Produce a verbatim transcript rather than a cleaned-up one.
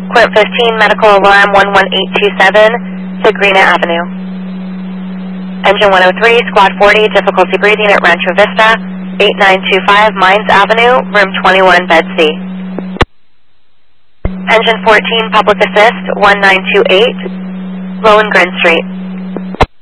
Court fifteen, medical alarm one one eight two seven, Sagrina Avenue. Engine one oh three, squad forty, difficulty breathing at Rancho Vista, eight nine two five, Mines Avenue, room twenty-one, bed C. Engine fourteen, public assist, one nine two eight, Lohengrin Street.